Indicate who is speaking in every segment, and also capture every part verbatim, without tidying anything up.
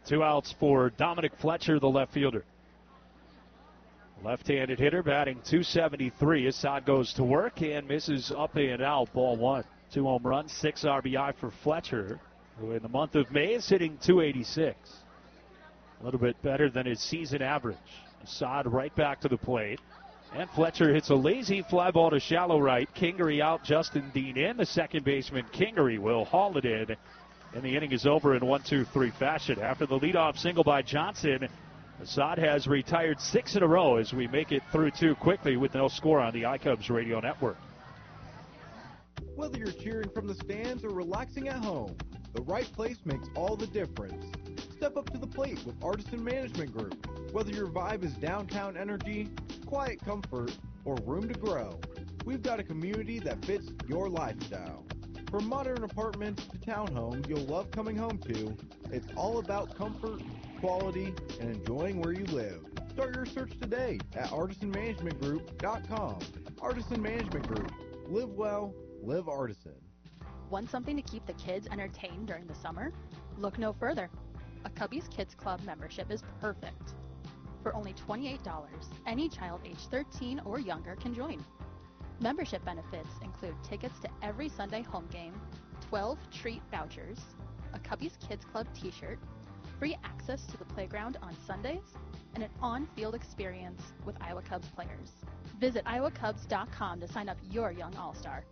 Speaker 1: Two outs for Dominic Fletcher, the left fielder. Left-handed hitter batting two seventy-three. Assad goes to work and misses up and out. Ball one. Two home runs, six R B I for Fletcher, who in the month of May is hitting two eighty-six. A little bit better than his season average. Assad right back to the plate. And Fletcher hits a lazy fly ball to shallow right. Kingery out, Justin Dean in. The second baseman, Kingery, will haul it in. And the inning is over in one two three fashion. After the leadoff single by Johnson, Assad has retired six in a row as we make it through two quickly with no score on the iCubs radio network.
Speaker 2: Whether you're cheering from the stands or relaxing at home, the right place makes all the difference. Step up to the plate with Artisan Management Group. Whether your vibe is downtown energy, quiet comfort, or room to grow, we've got a community that fits your lifestyle. From modern apartments to townhomes you'll love coming home to, it's all about comfort, quality, and enjoying where you live. Start your search today at artisan management group dot com. Artisan Management Group. Live well, live Artisan.
Speaker 3: Want something to keep the kids entertained during the summer? Look no further. A Cubbies Kids Club membership is perfect. For only twenty-eight dollars, any child age thirteen or younger can join. Membership benefits include tickets to every Sunday home game, twelve treat vouchers, a Cubbies Kids Club t-shirt, free access to the playground on Sundays, and an on-field experience with Iowa Cubs players. Visit iowa cubs dot com to sign up your young all-star.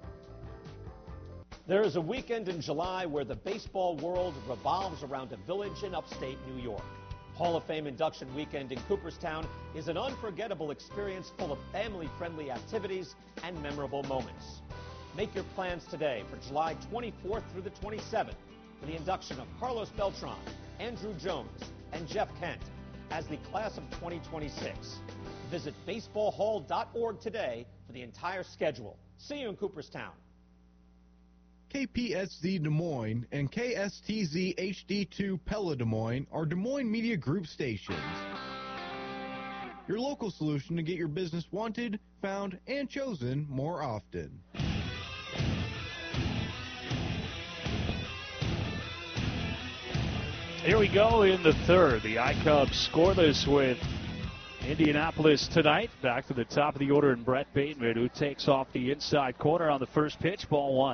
Speaker 4: There is a weekend in July where the baseball world revolves around a village in upstate New York. Hall of Fame induction weekend in Cooperstown is an unforgettable experience full of family-friendly activities and memorable moments. Make your plans today for July twenty-fourth through the twenty-seventh for the induction of Carlos Beltran, Andrew Jones, and Jeff Kent as the class of twenty twenty-six. Visit baseball hall dot org today for the entire schedule. See you in Cooperstown.
Speaker 2: K P S Z Des Moines and K S T Z H D two Pella Des Moines are Des Moines Media Group stations. Your local solution to get your business wanted, found, and chosen more often.
Speaker 1: Here we go in the third. The iCubs scoreless with Indianapolis tonight. Back to the top of the order in Brett Bateman, who takes off the inside corner on the first pitch, ball one.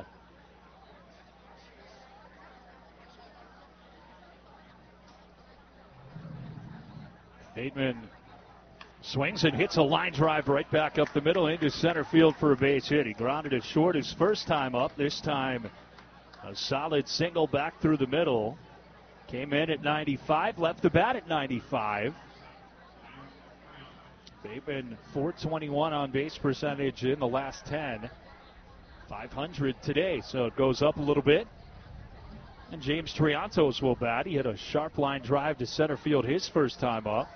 Speaker 1: Bateman swings and hits a line drive right back up the middle into center field for a base hit. He grounded it short his first time up. This time a solid single back through the middle. Came in at ninety-five, left the bat at ninety-five. Bateman four twenty-one on base percentage in the last ten. five hundred today, so it goes up a little bit. And James Triantos will bat. He hit a sharp line drive to center field his first time up.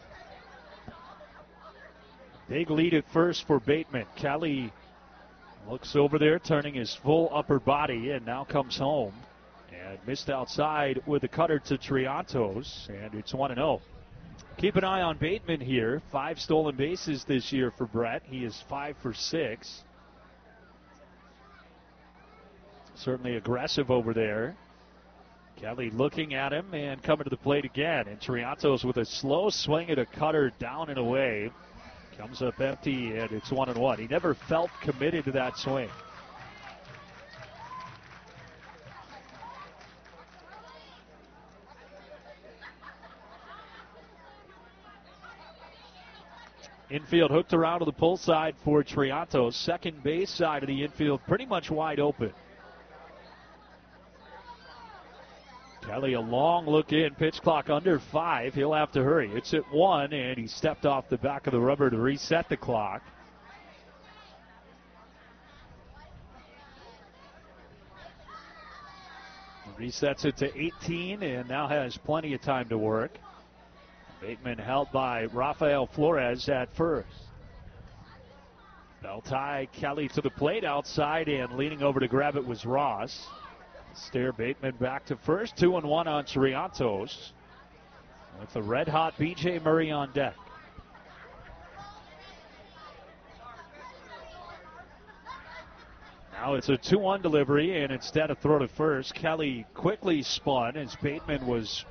Speaker 1: Big lead at first for Bateman. Kelly looks over there, turning his full upper body, and now comes home. And missed outside with a cutter to Triantos, and it's one and oh. Keep an eye on Bateman here. Five stolen bases this year for Brett. He is five for six. Certainly aggressive over there. Kelly looking at him and coming to the plate again. And Triantos with a slow swing at a cutter down and away. Comes up empty, and it's one and one. He never felt committed to that swing. Infield hooked around to the pull side for Triantos. Second base side of the infield pretty much wide open. Kelly, a long look in, pitch clock under five. He'll have to hurry. It's at one, and he stepped off the back of the rubber to reset the clock. Resets it to eighteen, and now has plenty of time to work. Bateman held by Rafael Flores at first. Beltai, Kelly to the plate outside, and leaning over to grab it was Ross. Stare Bateman back to first. Two and one on Triantos. With the red-hot B J Murray on deck. Now it's a two one delivery, and instead of throw to first, Kelly quickly spun as Bateman was